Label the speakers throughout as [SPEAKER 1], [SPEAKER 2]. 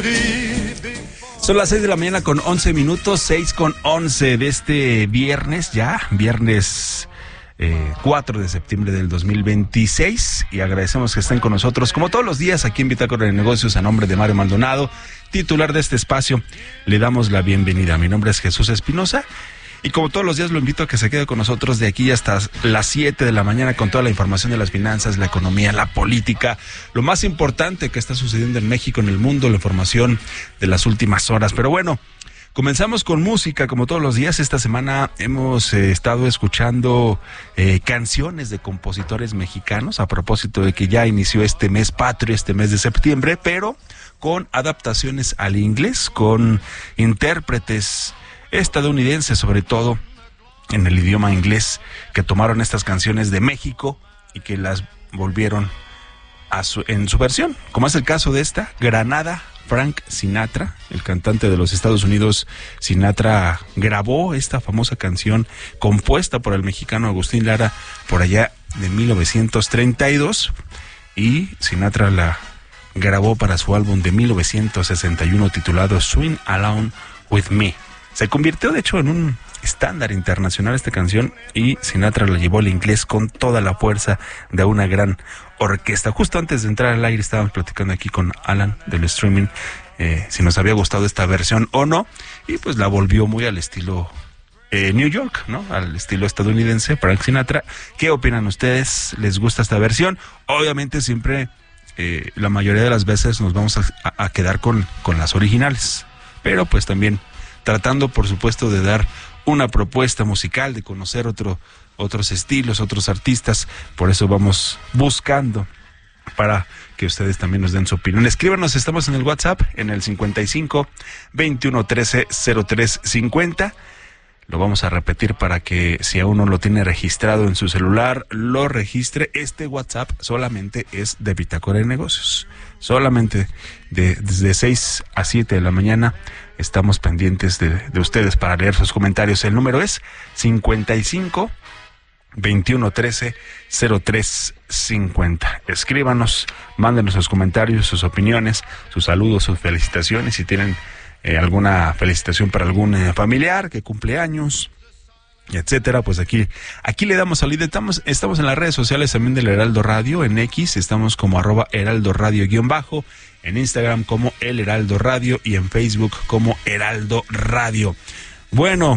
[SPEAKER 1] Son las 6 de la mañana con 11 minutos, 6 con 11 de este viernes, viernes 4 de septiembre del 2026, y agradecemos que estén con nosotros como todos los días aquí en Bitácora de Negocios. A nombre de Mario Maldonado, titular de este espacio, le damos la bienvenida. Mi nombre es Jesús Espinosa y como todos los días lo invito a que se quede con nosotros de aquí hasta las 7 de la mañana con toda la información de las finanzas, la economía, la política, lo más importante que está sucediendo en México, en el mundo, la información de las últimas horas. Pero bueno, comenzamos con música como todos los días. Esta semana hemos estado escuchando canciones de compositores mexicanos a propósito de que ya inició este mes patrio, este mes de septiembre, pero con adaptaciones al inglés, con intérpretes estadounidenses, sobre todo en el idioma inglés, que tomaron estas canciones de México y que las volvieron en su versión, como es el caso de esta, Granada. Frank Sinatra, el cantante de los Estados Unidos, Sinatra grabó esta famosa canción compuesta por el mexicano Agustín Lara por allá de 1932, y Sinatra la grabó para su álbum de 1961 titulado Swing Along With Me. Se convirtió de hecho en un estándar internacional esta canción, y Sinatra la llevó al inglés con toda la fuerza de una gran orquesta. Justo antes de entrar al aire estábamos platicando aquí con Alan del streaming si nos había gustado esta versión o no, y pues la volvió muy al estilo New York, ¿no? Al estilo estadounidense, Frank Sinatra. ¿Qué opinan ustedes? ¿Les gusta esta versión? Obviamente siempre, la mayoría de las veces nos vamos a quedar con las originales, pero pues también tratando por supuesto de dar una propuesta musical, de conocer otros estilos, otros artistas. Por eso vamos buscando para que ustedes también nos den su opinión. Escríbanos, estamos en el WhatsApp, en el 55 21 13 03 50. Lo vamos a repetir para que si aún no lo tiene registrado en su celular, lo registre. Este WhatsApp solamente es de Bitácora de Negocios. Solamente desde 6 a 7 de la mañana estamos pendientes de ustedes para leer sus comentarios. El número es 55 21 13 03 50. Escríbanos, mándenos sus comentarios, sus opiniones, sus saludos, sus felicitaciones. Si tienen alguna felicitación para algún familiar que cumple años, etcétera, pues aquí le damos salida. Estamos en las redes sociales también del Heraldo Radio. En X estamos como @Heraldo Radio _, en Instagram como El Heraldo Radio y en Facebook como Heraldo Radio. Bueno,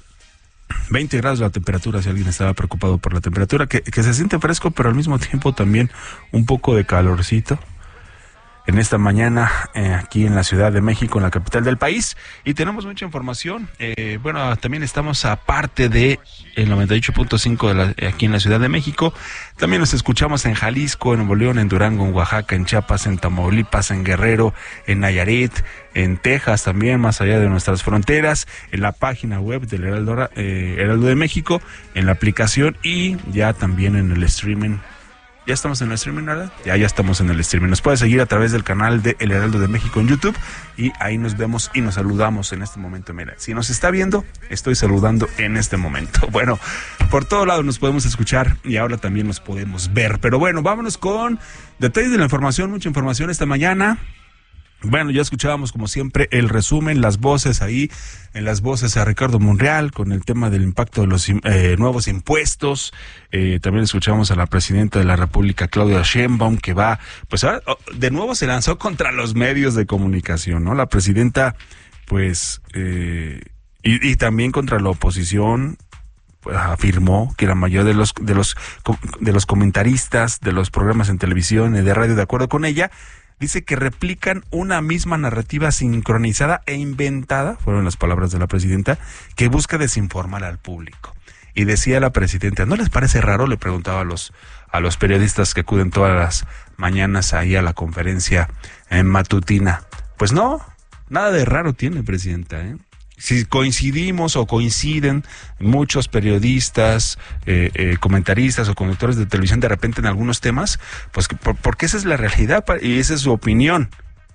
[SPEAKER 1] 20 grados la temperatura, si alguien estaba preocupado por la temperatura, que se siente fresco, pero al mismo tiempo también un poco de calorcito en esta mañana aquí en la Ciudad de México, en la capital del país, y tenemos mucha información. Bueno, también estamos aparte de el 98.5 aquí en la Ciudad de México. También nos escuchamos en Jalisco, en Nuevo León, en Durango, en Oaxaca, en Chiapas, en Tamaulipas, en Guerrero, en Nayarit, en Texas también, más allá de nuestras fronteras, en la página web del Heraldo de México, en la aplicación y ya también en el streaming. Ya estamos en el streaming, ¿verdad? Ya estamos en el streaming. Nos puede seguir a través del canal de El Heraldo de México en YouTube, y ahí nos vemos y nos saludamos en este momento. Mira, si nos está viendo, estoy saludando en este momento. Bueno, por todo lado nos podemos escuchar y ahora también nos podemos ver. Pero bueno, vámonos con detalles de la información, mucha información esta mañana. Bueno, ya escuchábamos como siempre el resumen, las voces ahí, en las voces a Ricardo Monreal con el tema del impacto de los nuevos impuestos. También escuchamos a la presidenta de la República, Claudia Sheinbaum, que va, pues ahora de nuevo se lanzó contra los medios de comunicación, ¿no? La presidenta, pues, y también contra la oposición, pues, afirmó que la mayoría de los comentaristas de los programas en televisión y de radio, de acuerdo con ella, dice que replican una misma narrativa sincronizada e inventada, fueron las palabras de la presidenta, que busca desinformar al público. Y decía la presidenta, ¿no les parece raro?, le preguntaba a los periodistas que acuden todas las mañanas ahí a la conferencia matutina. Pues no, nada de raro tiene, presidenta, Si coincidimos o coinciden muchos periodistas, comentaristas o conductores de televisión de repente en algunos temas, pues porque esa es la realidad y esa es su opinión.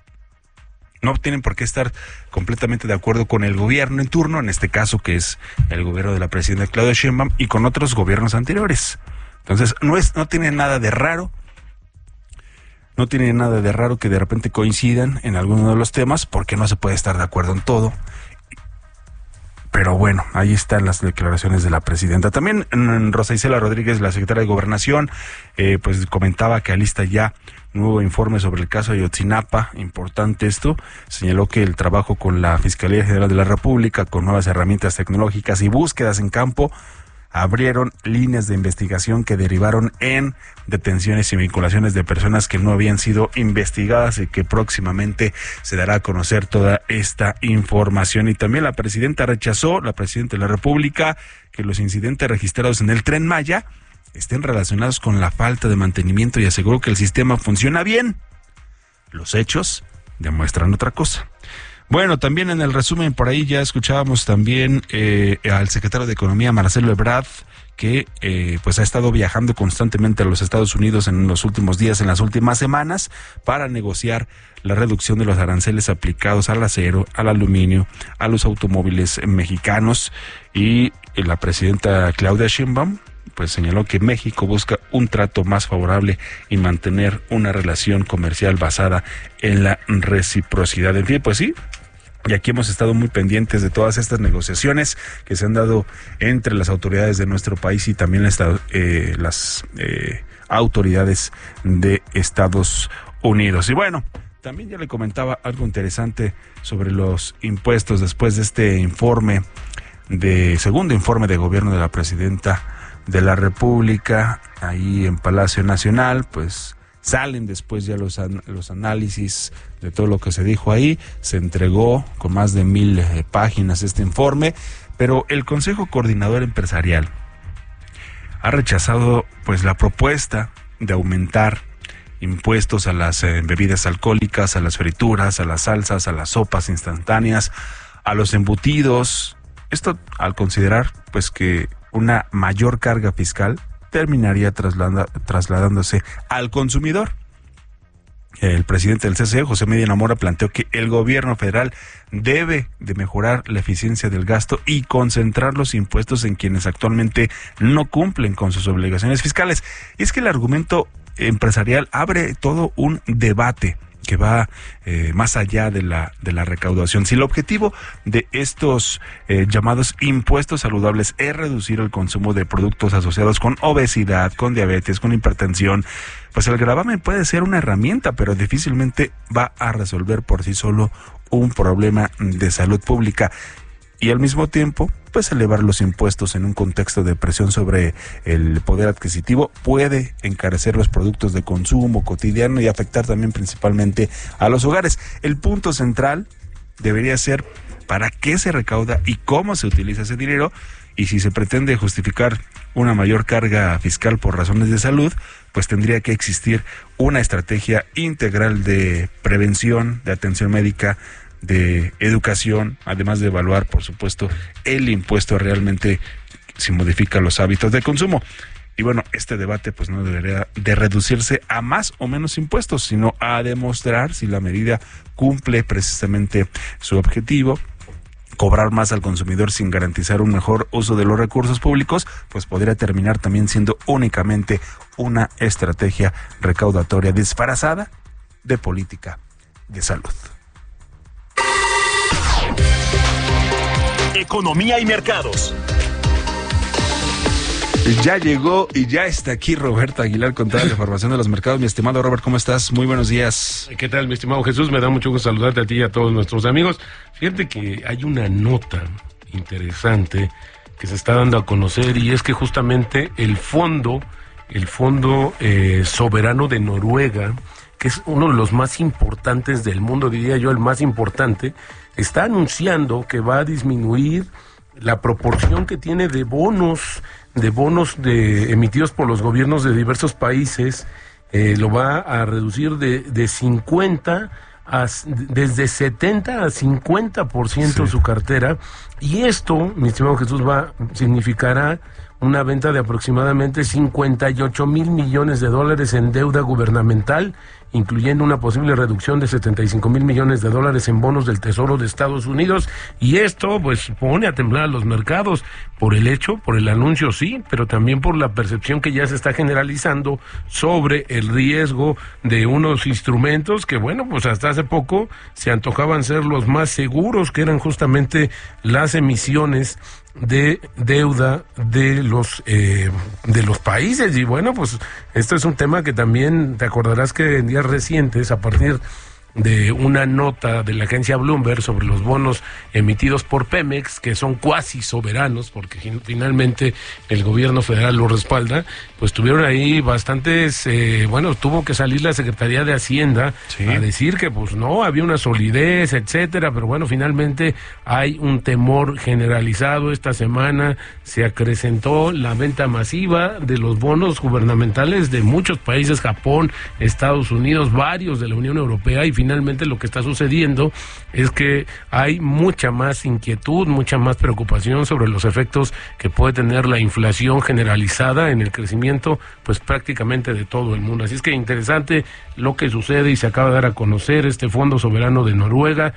[SPEAKER 1] No tienen por qué estar completamente de acuerdo con el gobierno en turno, en este caso que es el gobierno de la presidenta Claudia Sheinbaum, y con otros gobiernos anteriores. Entonces no tiene nada de raro. No tiene nada de raro que de repente coincidan en alguno de los temas, porque no se puede estar de acuerdo en todo. Pero bueno, ahí están las declaraciones de la presidenta. También Rosa Isela Rodríguez, la secretaria de Gobernación, pues comentaba que alista ya nuevo informe sobre el caso de Ayotzinapa. Importante esto. Señaló que el trabajo con la Fiscalía General de la República, con nuevas herramientas tecnológicas y búsquedas en campo, abrieron líneas de investigación que derivaron en detenciones y vinculaciones de personas que no habían sido investigadas, y que próximamente se dará a conocer toda esta información. Y también la presidenta de la República, que los incidentes registrados en el Tren Maya estén relacionados con la falta de mantenimiento, y aseguró que el sistema funciona bien. Los hechos demuestran otra cosa. Bueno, también en el resumen por ahí ya escuchábamos también al secretario de Economía, Marcelo Ebrard, que pues ha estado viajando constantemente a los Estados Unidos en los últimos días, en las últimas semanas, para negociar la reducción de los aranceles aplicados al acero, al aluminio, a los automóviles mexicanos. Y la presidenta Claudia Sheinbaum pues señaló que México busca un trato más favorable y mantener una relación comercial basada en la reciprocidad. En fin, pues sí. Y aquí hemos estado muy pendientes de todas estas negociaciones que se han dado entre las autoridades de nuestro país y también las autoridades de Estados Unidos. Y bueno, también ya le comentaba algo interesante sobre los impuestos después de este segundo informe de gobierno de la presidenta de la República, ahí en Palacio Nacional. Pues salen después ya los análisis de todo lo que se dijo ahí. Se entregó con más de 1,000 páginas este informe, pero el Consejo Coordinador Empresarial ha rechazado pues la propuesta de aumentar impuestos a las bebidas alcohólicas, a las frituras, a las salsas, a las sopas instantáneas, a los embutidos. Esto al considerar pues que una mayor carga fiscal terminaría trasladándose al consumidor. El presidente del CCE, José Medina Mora, planteó que el gobierno federal debe de mejorar la eficiencia del gasto y concentrar los impuestos en quienes actualmente no cumplen con sus obligaciones fiscales. Y es que el argumento empresarial abre todo un debate que va más allá de la recaudación. Si el objetivo de estos llamados impuestos saludables es reducir el consumo de productos asociados con obesidad, con diabetes, con hipertensión, pues el gravamen puede ser una herramienta, pero difícilmente va a resolver por sí solo un problema de salud pública. Y al mismo tiempo, pues elevar los impuestos en un contexto de presión sobre el poder adquisitivo puede encarecer los productos de consumo cotidiano y afectar también principalmente a los hogares. El punto central debería ser para qué se recauda y cómo se utiliza ese dinero, y si se pretende justificar una mayor carga fiscal por razones de salud, pues tendría que existir una estrategia integral de prevención, de atención médica, de educación, además de evaluar, por supuesto, el impuesto realmente si modifica los hábitos de consumo. Y bueno, este debate pues no debería de reducirse a más o menos impuestos, sino a demostrar si la medida cumple precisamente su objetivo. Cobrar más al consumidor sin garantizar un mejor uso de los recursos públicos, pues podría terminar también siendo únicamente una estrategia recaudatoria disfrazada de política de salud.
[SPEAKER 2] Economía y mercados.
[SPEAKER 1] Ya llegó y ya está aquí Roberto Aguilar con toda la información de los mercados. Mi estimado Robert, ¿cómo estás? Muy buenos días.
[SPEAKER 3] ¿Qué tal, mi estimado Jesús? Me da mucho gusto saludarte a ti y a todos nuestros amigos. Fíjate que hay una nota interesante que se está dando a conocer, y es que justamente el fondo soberano de Noruega, que es uno de los más importantes del mundo, diría yo el más importante, está anunciando que va a disminuir la proporción que tiene de bonos emitidos por los gobiernos de diversos países. Lo va a reducir de 50 desde 70 a 50% su cartera, y esto, mi estimado Jesús, significará una venta de aproximadamente 58 mil millones de dólares en deuda gubernamental incluyendo una posible reducción de $75,000 millones en bonos del Tesoro de Estados Unidos, y esto pues pone a temblar a los mercados por el anuncio sí, pero también por la percepción que ya se está generalizando sobre el riesgo de unos instrumentos que, bueno, pues hasta hace poco se antojaban ser los más seguros, que eran justamente las emisiones de deuda de los países. Y bueno, pues esto es un tema que también te acordarás que en días recientes, a partir de una nota de la agencia Bloomberg sobre los bonos emitidos por Pemex, que son cuasi soberanos, porque finalmente el gobierno federal lo respalda, pues tuvieron ahí bastantes, tuvo que salir la Secretaría de Hacienda a decir que pues no, había una solidez, etcétera, pero bueno, finalmente hay un temor generalizado. Esta semana se acrecentó la venta masiva de los bonos gubernamentales de muchos países, Japón, Estados Unidos, varios de la Unión Europea, y finalmente lo que está sucediendo es que hay mucha más inquietud, mucha más preocupación sobre los efectos que puede tener la inflación generalizada en el crecimiento, pues prácticamente de todo el mundo. Así es que interesante lo que sucede, y se acaba de dar a conocer este Fondo Soberano de Noruega,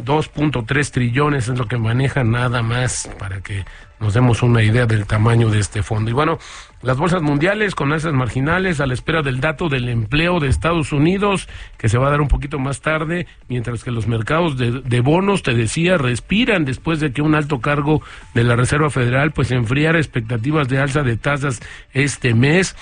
[SPEAKER 3] 2.3 trillones es lo que maneja, nada más, para que nos demos una idea del tamaño de este fondo. Y bueno, las bolsas mundiales con alzas marginales a la espera del dato del empleo de Estados Unidos, que se va a dar un poquito más tarde, mientras que los mercados de bonos, te decía, respiran después de que un alto cargo de la Reserva Federal pues enfriara expectativas de alza de tasas este mes,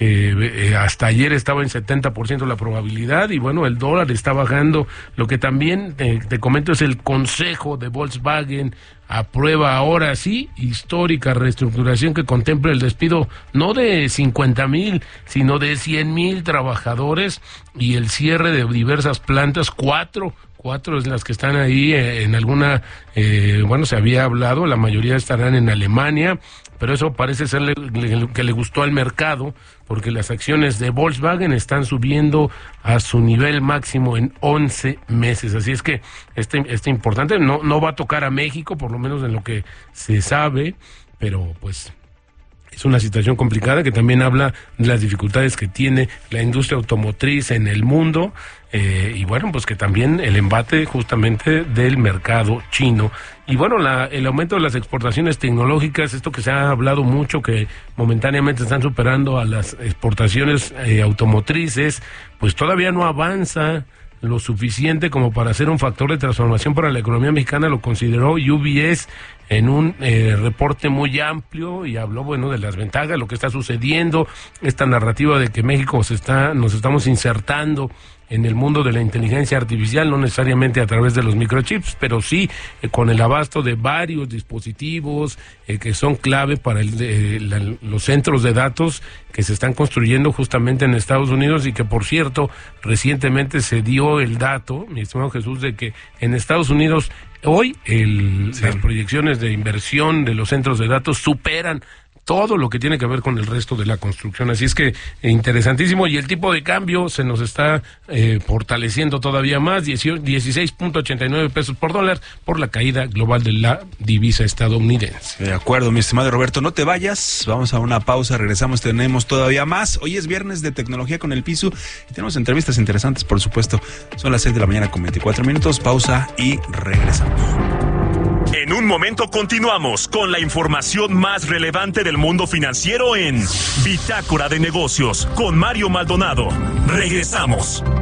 [SPEAKER 3] que hasta ayer estaba en 70% la probabilidad, y bueno, el dólar está bajando. Lo que también te comento es el consejo de Volkswagen aprueba ahora sí histórica reestructuración que contempla el despido no de 50,000, sino de 100,000 trabajadores, y el cierre de diversas plantas, cuatro es las que están ahí en alguna, se había hablado, la mayoría estarán en Alemania, pero eso parece ser que le gustó al mercado, porque las acciones de Volkswagen están subiendo a su nivel máximo en 11 meses. Así es que este importante, no va a tocar a México, por lo menos en lo que se sabe, pero pues es una situación complicada que también habla de las dificultades que tiene la industria automotriz en el mundo, y bueno, pues que también el embate justamente del mercado chino. Y bueno, el aumento de las exportaciones tecnológicas, esto que se ha hablado mucho, que momentáneamente están superando a las exportaciones automotrices, pues todavía no avanza lo suficiente como para ser un factor de transformación para la economía mexicana, lo consideró UBS en un reporte muy amplio, y habló, bueno, de las ventajas, lo que está sucediendo, esta narrativa de que México nos estamos insertando en el mundo de la inteligencia artificial, no necesariamente a través de los microchips, pero sí con el abasto de varios dispositivos que son clave para los centros de datos que se están construyendo justamente en Estados Unidos, y que, por cierto, recientemente se dio el dato, mi estimado Jesús, de que en Estados Unidos hoy las proyecciones de inversión de los centros de datos superan todo lo que tiene que ver con el resto de la construcción. Así es que interesantísimo, y el tipo de cambio se nos está fortaleciendo todavía más, 16.89 pesos por dólar, por la caída global de la divisa estadounidense.
[SPEAKER 1] De acuerdo, mi estimado Roberto, no te vayas, vamos a una pausa, regresamos, tenemos todavía más. Hoy es viernes de tecnología con el Pisu, y tenemos entrevistas interesantes, por supuesto. Son las 6 de la mañana con 24 minutos, pausa y regresamos.
[SPEAKER 2] En un momento continuamos con la información más relevante del mundo financiero en Bitácora de Negocios con Mario Maldonado. Regresamos.